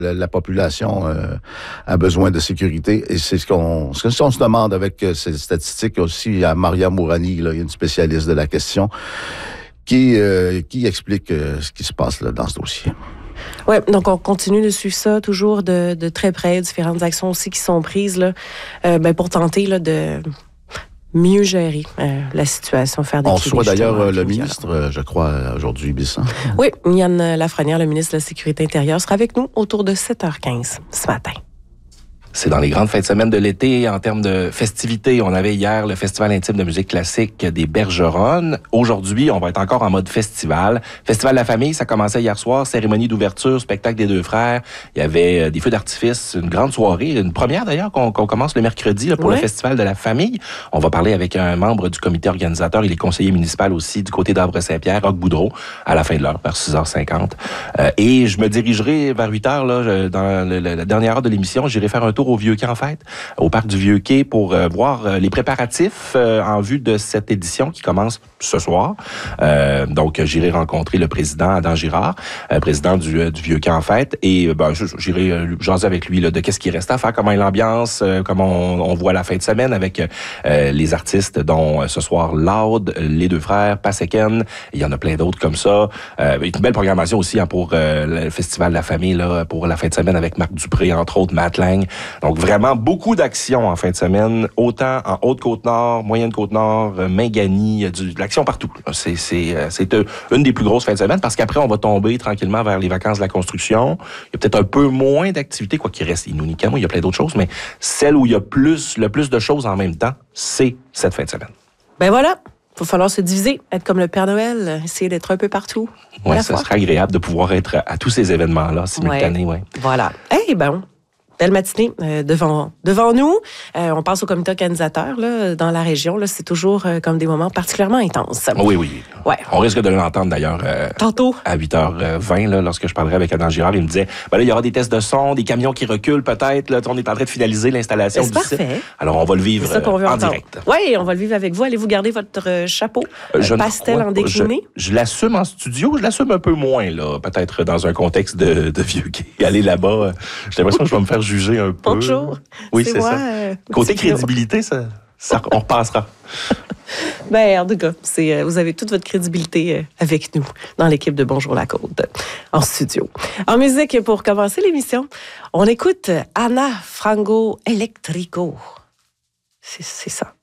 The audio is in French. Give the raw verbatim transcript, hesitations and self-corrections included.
La, la population euh, a besoin de sécurité et c'est ce qu'on, ce qu'on se demande avec euh, ces statistiques aussi à Maria Mourani, là, une spécialiste de la question, qui, euh, qui explique euh, ce qui se passe là, dans ce dossier. Oui, donc on continue de suivre ça toujours de, de très près, différentes actions aussi qui sont prises là, euh, ben pour tenter là, de mieux gérer euh, la situation, faire des On reçoit d'ailleurs euh, le ministre, euh, je crois, aujourd'hui, Bisson. Oui, Yann Lafrenière, le ministre de la Sécurité intérieure, sera avec nous autour de sept heures quinze ce matin. C'est dans les grandes fins de semaine de l'été en termes de festivités. On avait hier le Festival intime de musique classique des Bergeronnes. Aujourd'hui, on va être encore en mode festival. Festival de la famille, ça commençait hier soir. Cérémonie d'ouverture, spectacle des deux frères. Il y avait des feux d'artifice, une grande soirée. Une première d'ailleurs qu'on, qu'on commence le mercredi là, pour ouais. le Festival de la famille. On va parler avec un membre du comité organisateur. Il est conseiller municipal aussi du côté d'Arbre-Saint-Pierre, Roch Boudreau, à la fin de l'heure, vers six heures cinquante. Euh, et je me dirigerai vers huit heures, là, dans le, la dernière heure de l'émission. J'irai faire un tour au Vieux-Quai, en fait, au parc du Vieux-Quai pour euh, voir euh, les préparatifs euh, en vue de cette édition qui commence ce soir. Euh, donc, j'irai rencontrer le président Adam Girard, euh, président du, euh, du Vieux-Quai, en fait, et ben, j'irai euh, jaser avec lui là, de qu'est-ce qui reste à faire, comment est l'ambiance, euh, comment on, on voit la fin de semaine avec euh, les artistes, dont euh, ce soir Loud, les deux frères, Paseken, il y en a plein d'autres comme ça. Euh, une belle programmation aussi hein, pour euh, le Festival de la famille, là, pour la fin de semaine avec Marc Dupré, entre autres, Matt Lang. Donc, vraiment beaucoup d'actions en fin de semaine, autant en Haute-Côte-Nord, Moyenne-Côte-Nord, Mingani, de l'action partout. C'est, c'est, c'est une des plus grosses fins de semaine parce qu'après, on va tomber tranquillement vers les vacances de la construction. Il y a peut-être un peu moins d'activités, quoi qu'il reste Inounicamo, il y a plein d'autres choses, mais celle où il y a plus, le plus de choses en même temps, c'est cette fin de semaine. Ben voilà! Il va falloir se diviser, être comme le Père Noël, essayer d'être un peu partout. Oui, ça serait agréable de pouvoir être à tous ces événements-là simultanés. Ouais. Ouais. Voilà. Eh hey, ben, belle matinée euh, devant, devant nous. Euh, on passe au comité organisateur là, dans la région. Là, c'est toujours euh, comme des moments particulièrement intenses. Oui, oui. Ouais. On risque de l'entendre d'ailleurs euh, tantôt à huit heures vingt, là, lorsque je parlerai avec Adam Girard. Il me disait, ben là, il y aura des tests de son, des camions qui reculent peut-être. Là, on est en train de finaliser l'installation c'est du parfait. site. Alors, on va le vivre c'est ça qu'on veut en entendre. direct. Oui, on va le vivre avec vous. Allez-vous garder votre euh, chapeau euh, je pastel en décliné? Je, je l'assume en studio, je l'assume un peu moins, là, peut-être dans un contexte de, de Vieux-Quai. Aller là-bas, euh, j'ai l'impression que je vais me faire juger un peu. Bonjour. Oui, c'est, c'est moi, ça. Euh, Côté crédibilité, ça, ça, on repassera. Ben, en tout cas, c'est, euh, vous avez toute votre crédibilité euh, avec nous dans l'équipe de Bonjour la Côte, en studio. En musique, pour commencer l'émission, on écoute Ana Frango Electrico. C'est, c'est ça.